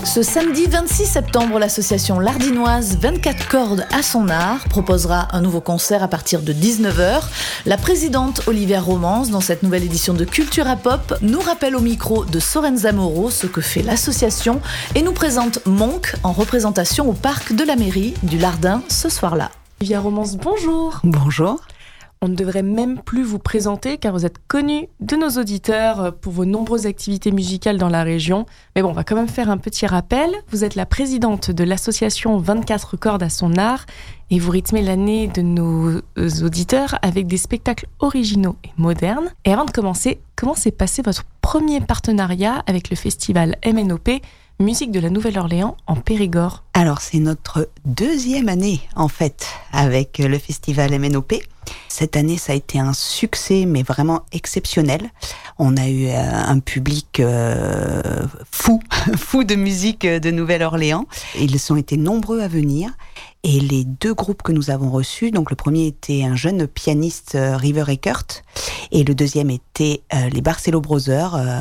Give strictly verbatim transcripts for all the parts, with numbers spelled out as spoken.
Ce samedi vingt-six septembre, l'association lardinoise vingt-quatre cordes à son art proposera un nouveau concert à partir de dix-neuf heures. La présidente Olivia Romance, dans cette nouvelle édition de Cultura Pop, nous rappelle au micro de Sorenza Moreau ce que fait l'association et nous présente Monk en représentation au parc de la mairie du Lardin ce soir-là. Olivia Romance, bonjour. Bonjour. On ne devrait même plus vous présenter car vous êtes connue de nos auditeurs pour vos nombreuses activités musicales dans la région. Mais bon, on va quand même faire un petit rappel. Vous êtes la présidente de l'association vingt-quatre cordes à son art et vous rythmez l'année de nos auditeurs avec des spectacles originaux et modernes. Et avant de commencer, comment s'est passé votre premier partenariat avec le festival M N O P Musique de la Nouvelle-Orléans en Périgord? Alors, c'est notre deuxième année, en fait, avec le festival M N O P. Cette année, ça a été un succès, mais vraiment exceptionnel. On a eu un public euh, fou, fou de musique de Nouvelle-Orléans. Ils ont été nombreux à venir. Et les deux groupes que nous avons reçus, donc le premier était un jeune pianiste, euh, River Eckert, et le deuxième était euh, les Barcelo Brothers, euh,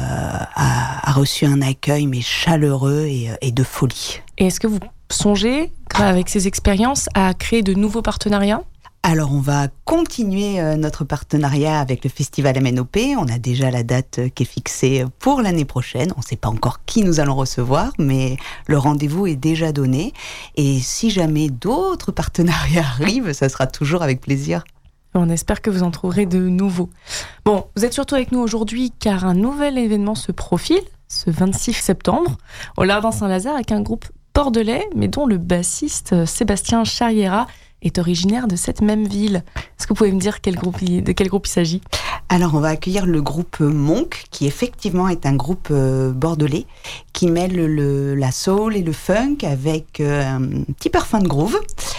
a, a reçu un accueil mais chaleureux et, et de folie. Et est-ce que vous songez, avec ces expériences, à créer de nouveaux partenariats ? Alors, on va continuer euh, notre partenariat avec le festival M N O P. On a déjà la date euh, qui est fixée pour l'année prochaine. On ne sait pas encore qui nous allons recevoir, mais le rendez-vous est déjà donné. Et si jamais d'autres partenariats arrivent, ça sera toujours avec plaisir. On espère que vous en trouverez de nouveaux. Bon, vous êtes surtout avec nous aujourd'hui car un nouvel événement se profile, ce vingt-six septembre, au Lardin Saint-Lazare, avec un groupe bordelais, mais dont le bassiste Sébastien Charriera est originaire de cette même ville. Est-ce que vous pouvez me dire quel groupe, de quel groupe il s'agit ? Alors, on va accueillir le groupe Monk, qui effectivement est un groupe euh, bordelais, qui mêle le, la soul et le funk avec euh, un petit parfum de groove.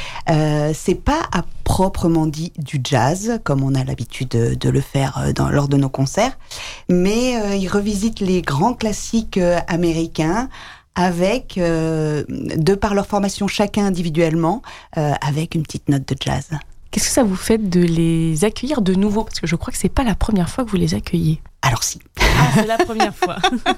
Euh, c'est pas à proprement dit du jazz, comme on a l'habitude de, de le faire dans, lors de nos concerts, mais euh, il revisite les grands classiques euh, américains, avec, euh, de par leur formation chacun individuellement, euh, avec une petite note de jazz. Qu'est-ce que ça vous fait de les accueillir de nouveau ? Parce que je crois que c'est pas la première fois que vous les accueillez. Alors si. Ah, c'est la première fois.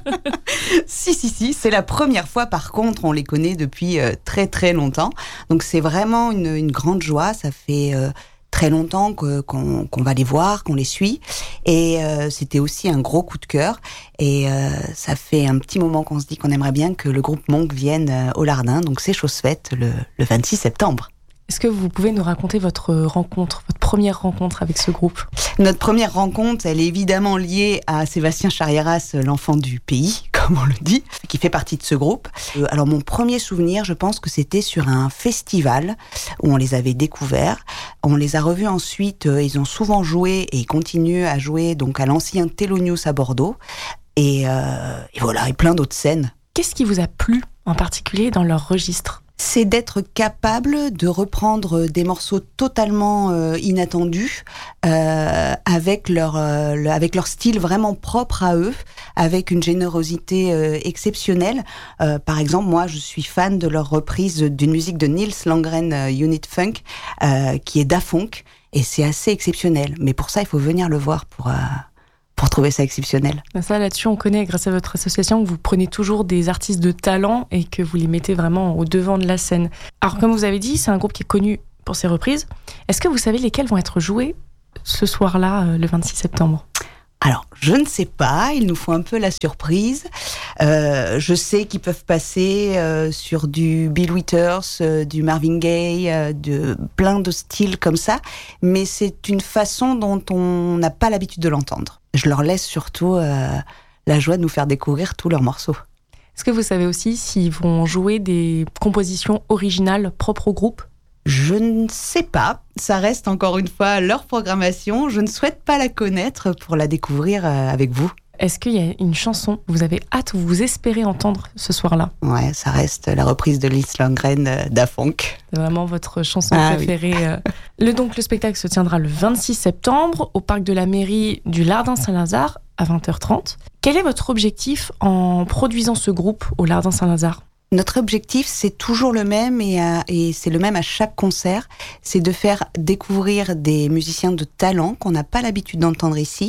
Si, si, si, c'est la première fois. Par contre, on les connaît depuis euh, très, très longtemps. Donc, c'est vraiment une, une grande joie. Ça fait euh, très longtemps que, qu'on, qu'on va les voir, qu'on les suit. Et euh, c'était aussi un gros coup de cœur. Et euh, ça fait un petit moment qu'on se dit qu'on aimerait bien que le groupe Monk vienne euh, au Lardin. Donc, c'est chose faite le, le vingt-six septembre. Est-ce que vous pouvez nous raconter votre rencontre, votre première rencontre avec ce groupe ? Notre première rencontre, elle est évidemment liée à Sébastien Charrieras, l'enfant du pays, comme on le dit, qui fait partie de ce groupe. Euh, alors mon premier souvenir, je pense que c'était sur un festival où on les avait découverts. On les a revus ensuite, euh, ils ont souvent joué et ils continuent à jouer donc à l'ancien Thelonious à Bordeaux. Et, euh, et voilà, et plein d'autres scènes. Qu'est-ce qui vous a plu en particulier dans leur registre ? C'est d'être capable de reprendre des morceaux totalement euh, inattendus, euh, avec leur euh, le, avec leur style vraiment propre à eux, avec une générosité euh, exceptionnelle. Euh, par exemple, moi, je suis fan de leur reprise d'une musique de Nils Landgren euh, Unit Funk, euh, qui est Da Funk, et c'est assez exceptionnel. Mais pour ça, il faut venir le voir pour euh, pour trouver ça exceptionnel. Ça, là-dessus, on connaît, grâce à votre association, que vous prenez toujours des artistes de talent et que vous les mettez vraiment au devant de la scène. Alors, comme vous avez dit, c'est un groupe qui est connu pour ses reprises. Est-ce que vous savez lesquelles vont être jouées ce soir-là, le vingt-six septembre ? Alors, je ne sais pas, il nous faut un peu la surprise. Euh, je sais qu'ils peuvent passer euh, sur du Bill Withers, euh, du Marvin Gaye, euh, de plein de styles comme ça, mais c'est une façon dont on n'a pas l'habitude de l'entendre. Je leur laisse surtout euh, la joie de nous faire découvrir tous leurs morceaux. Est-ce que vous savez aussi s'ils vont jouer des compositions originales propres au groupe ? Je ne sais pas, ça reste encore une fois leur programmation, je ne souhaite pas la connaître pour la découvrir avec vous. Est-ce qu'il y a une chanson que vous avez hâte ou vous espérez entendre ce soir-là ? Ouais, ça reste la reprise de Nils Landgren euh, Da Funk. C'est vraiment votre chanson ah, préférée. Oui. Euh. Le, donc, le spectacle se tiendra le vingt-six septembre au parc de la mairie du Lardin Saint-Lazare à vingt heures trente. Quel est votre objectif en produisant ce groupe au Lardin Saint-Lazare ? Notre objectif, c'est toujours le même et, à, et c'est le même à chaque concert, c'est de faire découvrir des musiciens de talent qu'on n'a pas l'habitude d'entendre ici,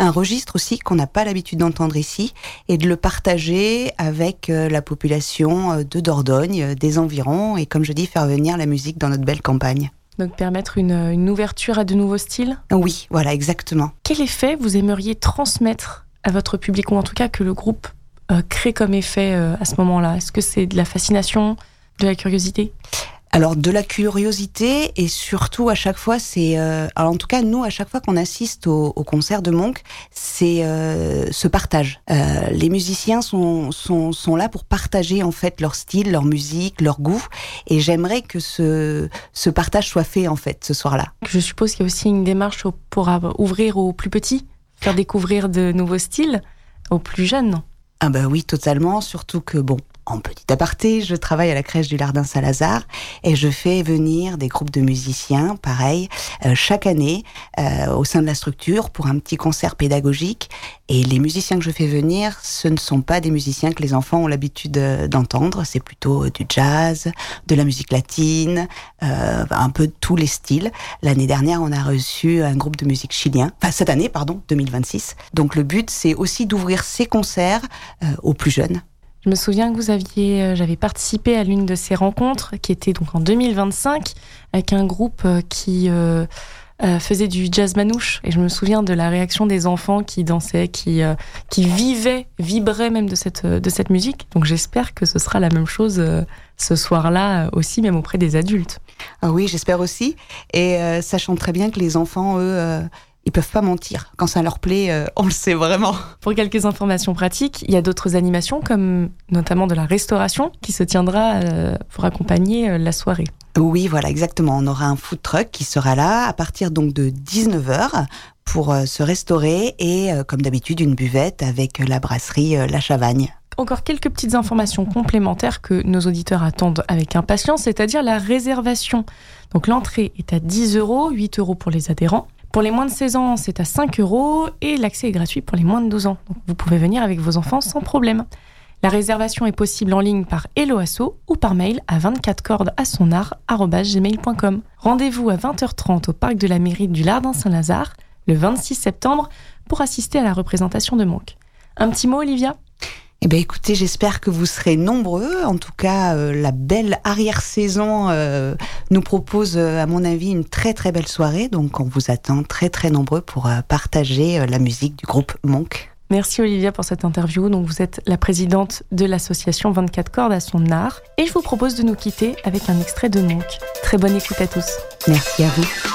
un registre aussi qu'on n'a pas l'habitude d'entendre ici et de le partager avec la population de Dordogne, des environs et comme je dis, faire venir la musique dans notre belle campagne. Donc permettre une, une ouverture à de nouveaux styles ? Oui, voilà, exactement. Quel effet vous aimeriez transmettre à votre public, ou en tout cas que le groupe euh, crée comme effet euh, à ce moment-là ? Est-ce que c'est de la fascination, de la curiosité ? Alors de la curiosité et surtout à chaque fois c'est euh, alors en tout cas nous à chaque fois qu'on assiste au, au concert de Monk c'est euh, ce partage. Euh, les musiciens sont sont sont là pour partager en fait leur style, leur musique, leur goût et j'aimerais que ce ce partage soit fait en fait ce soir-là. Je suppose qu'il y a aussi une démarche pour ouvrir aux plus petits, faire découvrir de nouveaux styles aux plus jeunes. Ah ben oui totalement, surtout que bon. En petit aparté, je travaille à la crèche du Lardin Saint-Lazare et je fais venir des groupes de musiciens, pareil, euh, chaque année euh, au sein de la structure pour un petit concert pédagogique. Et les musiciens que je fais venir, ce ne sont pas des musiciens que les enfants ont l'habitude d'entendre. C'est plutôt du jazz, de la musique latine, euh, un peu de tous les styles. L'année dernière, on a reçu un groupe de musique chilien. Enfin, cette année, pardon, deux mille vingt-six. Donc le but, c'est aussi d'ouvrir ces concerts euh, aux plus jeunes. Je me souviens que vous aviez, euh, j'avais participé à l'une de ces rencontres qui était donc en deux mille vingt-cinq avec un groupe euh, qui euh, euh, faisait du jazz manouche et je me souviens de la réaction des enfants qui dansaient, qui euh, qui vivaient, vibraient même de cette de cette musique. Donc j'espère que ce sera la même chose euh, ce soir-là aussi, même auprès des adultes. Ah oui, j'espère aussi. Et euh, sachant très bien que les enfants, eux. Euh Ils peuvent pas mentir. Quand ça leur plaît, euh, on le sait vraiment. Pour quelques informations pratiques, il y a d'autres animations, comme notamment de la restauration, qui se tiendra euh, pour accompagner euh, la soirée. Oui, voilà, exactement. On aura un food truck qui sera là à partir donc de dix-neuf heures pour euh, se restaurer et, euh, comme d'habitude, une buvette avec la brasserie euh, La Chavagne. Encore quelques petites informations complémentaires que nos auditeurs attendent avec impatience, c'est-à-dire la réservation. Donc l'entrée est à dix euros, huit euros pour les adhérents. Pour les moins de seize ans, c'est à cinq euros et l'accès est gratuit pour les moins de douze ans. Donc vous pouvez venir avec vos enfants sans problème. La réservation est possible en ligne par Hello Asso ou par mail à vingt-quatre cordes à son art arobase gmail point com. Rendez-vous à vingt heures trente au parc de la mairie du Lardin Saint-Lazare le vingt-six septembre pour assister à la représentation de Monk. Un petit mot, Olivia ? Eh bien, écoutez, j'espère que vous serez nombreux. En tout cas, euh, la belle arrière-saison euh, nous propose, euh, à mon avis, une très très belle soirée. Donc, on vous attend très très nombreux pour euh, partager euh, la musique du groupe Monk. Merci Olivia pour cette interview. Donc, vous êtes la présidente de l'association vingt-quatre cordes à son art. Et je vous propose de nous quitter avec un extrait de Monk. Très bonne écoute à tous. Merci à vous.